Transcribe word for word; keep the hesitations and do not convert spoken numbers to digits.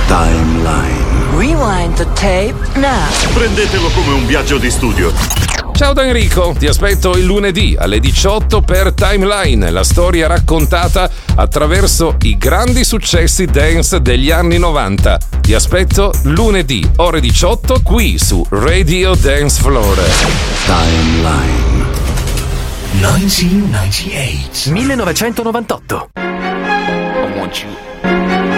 Timeline. Rewind the tape now. Prendetelo come un viaggio di studio. Ciao da Enrico, ti aspetto il lunedì alle diciotto per Timeline, la storia raccontata attraverso i grandi successi dance degli anni novanta. Ti aspetto lunedì ore diciotto qui su Radio Dance Floor. Timeline. millenovecentonovantotto. I want you